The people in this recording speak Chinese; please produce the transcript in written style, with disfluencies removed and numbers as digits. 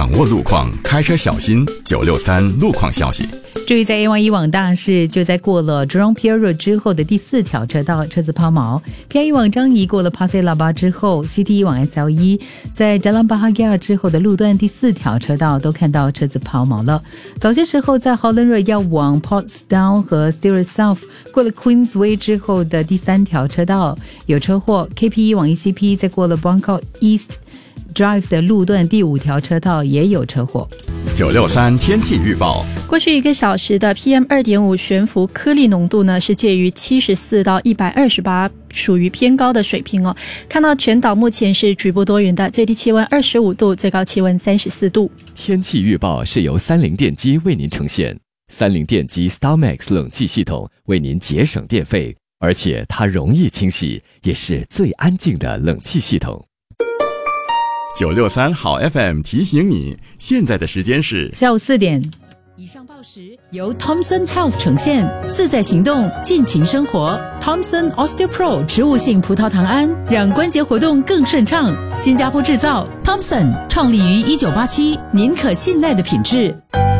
掌握路况，开车小心。963路况消息。 注意，在 A1 往大市就在过了 Jurong Pier Road 之后的第4条车道，车子抛锚。P1 往张仪过了 Pasir Laba 之后 ，CT 往 SL1 在 Jalan Bahagia 之后的路段第4条车道都看到车子抛锚了。早些时候在 Holland Road 要往 Portsdown 和 Stewart South 过了 Queensway 之后的第3条车道有车祸。KP1 往 ECP 在过了 Buangkok East Drive 的路段第5条车道也有车祸。 963天气预报。 过去1个小时的 PM2.5 悬浮颗粒浓度呢是介于74到128，属于偏高的水平哦。看到全岛目前是局部多云的，最低气温25度，最高气温34度。 天气预报是由三菱电机为您呈现。三菱电机 StarMax 冷气系统为您节省电费，而且它容易清洗，也是最安静的冷气系统。 963好 FM 提醒你，现在的时间是下午4点。以上报时由 Thomson Health 呈现，自在行动，尽情生活。Thomson OsteoPro 植物性葡萄糖胺，让关节活动更顺畅。新加坡制造 ，Thomson 创立于1987，您可信赖的品质。